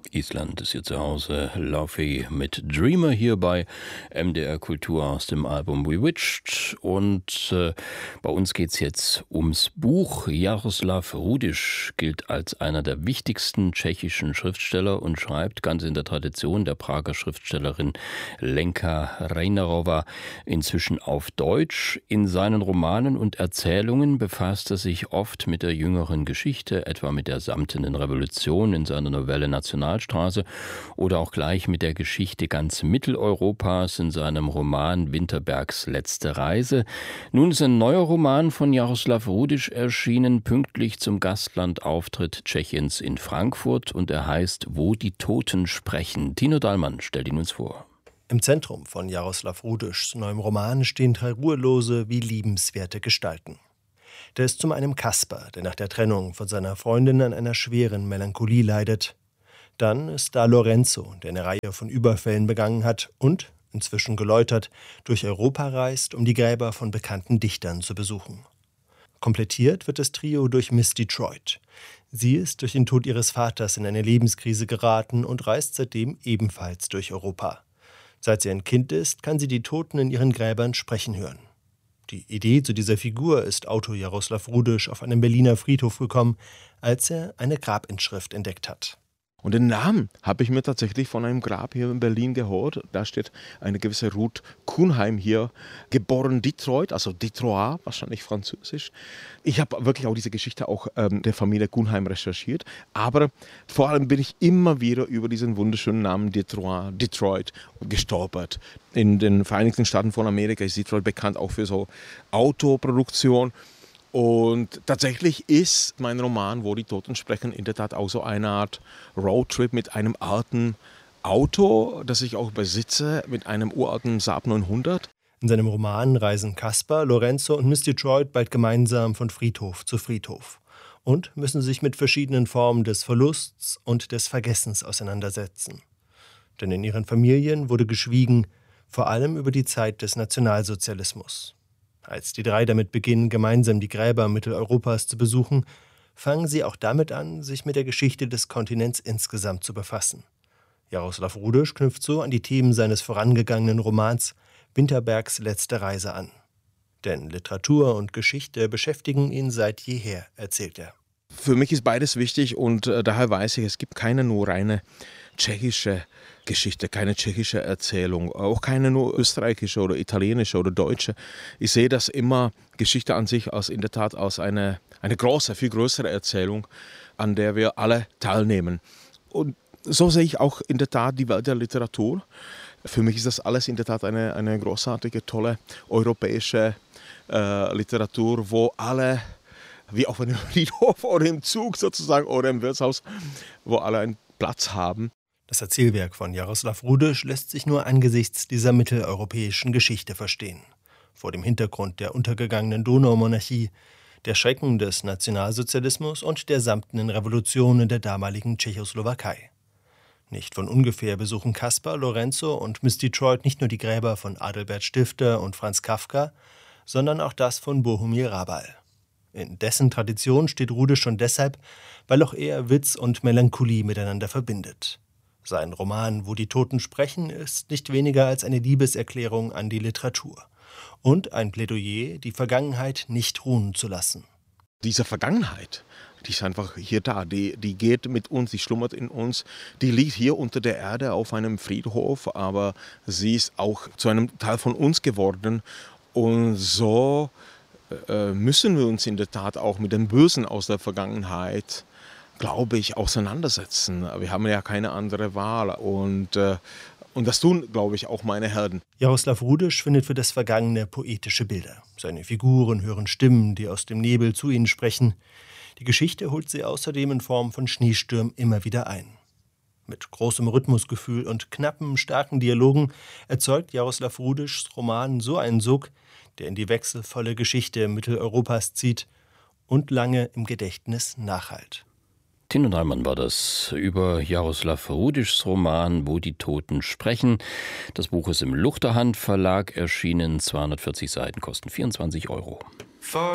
Island ist hier zu Hause. Laufey mit Dreamer hier bei MDR Kultur aus dem Album Bewitched. Und bei uns geht es jetzt ums Buch. Jaroslav Rudiš gilt als einer der wichtigsten tschechischen Schriftsteller und schreibt ganz in der Tradition der Prager Schriftstellerin Lenka Reinerova inzwischen auf Deutsch. In seinen Romanen und Erzählungen befasst er sich oft mit der jüngeren Geschichte, etwa mit der Samtenen Revolution in seiner Novelle Nationalstraße oder auch gleich mit der Geschichte ganz Mitteleuropas in seinem Roman Winterbergs letzte Reise. Nun ist ein neuer Roman von Jaroslav Rudiš erschienen, pünktlich zum Gastlandauftritt Tschechiens in Frankfurt, und er heißt Wo die Toten sprechen. Tino Dallmann stellt ihn uns vor. Im Zentrum von Jaroslav Rudišs neuem Roman stehen 3 ruhelose wie liebenswerte Gestalten. Der ist zum einen Kaspar, der nach der Trennung von seiner Freundin an einer schweren Melancholie leidet. Dann ist da Lorenzo, der eine Reihe von Überfällen begangen hat und, inzwischen geläutert, durch Europa reist, um die Gräber von bekannten Dichtern zu besuchen. Komplettiert wird das Trio durch Miss Detroit. Sie ist durch den Tod ihres Vaters in eine Lebenskrise geraten und reist seitdem ebenfalls durch Europa. Seit sie ein Kind ist, kann sie die Toten in ihren Gräbern sprechen hören. Die Idee zu dieser Figur ist Autor Jaroslav Rudiš auf einem Berliner Friedhof gekommen, als er eine Grabinschrift entdeckt hat. Und den Namen habe ich mir tatsächlich von einem Grab hier in Berlin geholt. Da steht eine gewisse Ruth Kuhnheim hier, geboren Detroit, also Detroit, wahrscheinlich französisch. Ich habe wirklich auch diese Geschichte auch der Familie Kuhnheim recherchiert. Aber vor allem bin ich immer wieder über diesen wunderschönen Namen Detroit gestolpert. In den Vereinigten Staaten von Amerika ist Detroit bekannt auch für so Autoproduktion. Und tatsächlich ist mein Roman, Wo die Toten sprechen, in der Tat auch so eine Art Roadtrip mit einem alten Auto, das ich auch besitze, mit einem uralten Saab 900. In seinem Roman reisen Kaspar, Lorenzo und Miss Detroit bald gemeinsam von Friedhof zu Friedhof und müssen sich mit verschiedenen Formen des Verlusts und des Vergessens auseinandersetzen. Denn in ihren Familien wurde geschwiegen, vor allem über die Zeit des Nationalsozialismus. Als die 3 damit beginnen, gemeinsam die Gräber Mitteleuropas zu besuchen, fangen sie auch damit an, sich mit der Geschichte des Kontinents insgesamt zu befassen. Jaroslav Rudiš knüpft so an die Themen seines vorangegangenen Romans Winterbergs letzte Reise an. Denn Literatur und Geschichte beschäftigen ihn seit jeher, erzählt er. Für mich ist beides wichtig und daher weiß ich, es gibt keine nur reine tschechische Geschichte, keine tschechische Erzählung, auch keine nur österreichische oder italienische oder deutsche. Ich sehe das immer, Geschichte an sich, als in der Tat als eine große, viel größere Erzählung, an der wir alle teilnehmen. Und so sehe ich auch in der Tat die Welt der Literatur. Für mich ist das alles in der Tat eine großartige, tolle europäische Literatur, wo alle, wie auf einem Friedhof oder im Zug sozusagen oder im Wirtshaus, wo alle einen Platz haben. Das Erzählwerk von Jaroslav Rudiš lässt sich nur angesichts dieser mitteleuropäischen Geschichte verstehen. Vor dem Hintergrund der untergegangenen Donaumonarchie, der Schrecken des Nationalsozialismus und der samtenen Revolution in der damaligen Tschechoslowakei. Nicht von ungefähr besuchen Kaspar, Lorenzo und Miss Detroit nicht nur die Gräber von Adalbert Stifter und Franz Kafka, sondern auch das von Bohumil Hrabal. In dessen Tradition steht Rudiš schon deshalb, weil auch er Witz und Melancholie miteinander verbindet. Sein Roman Wo die Toten sprechen ist nicht weniger als eine Liebeserklärung an die Literatur und ein Plädoyer, die Vergangenheit nicht ruhen zu lassen. Diese Vergangenheit, die ist einfach hier da, die geht mit uns, die schlummert in uns, die liegt hier unter der Erde auf einem Friedhof, aber sie ist auch zu einem Teil von uns geworden und so müssen wir uns in der Tat auch mit dem Bösen aus der Vergangenheit, glaube ich, auseinandersetzen. Wir haben ja keine andere Wahl und das tun, glaube ich, auch meine Helden. Jaroslav Rudiš findet für das Vergangene poetische Bilder. Seine Figuren hören Stimmen, die aus dem Nebel zu ihnen sprechen. Die Geschichte holt sie außerdem in Form von Schneestürmen immer wieder ein. Mit großem Rhythmusgefühl und knappen, starken Dialogen erzeugt Jaroslav Rudišs Roman so einen Sog, der in die wechselvolle Geschichte Mitteleuropas zieht und lange im Gedächtnis nachhallt. Tino Dallmann war das über Jaroslav Rudišs Roman Wo die Toten sprechen. Das Buch ist im Luchterhand Verlag erschienen, 240 Seiten, kosten 24 €.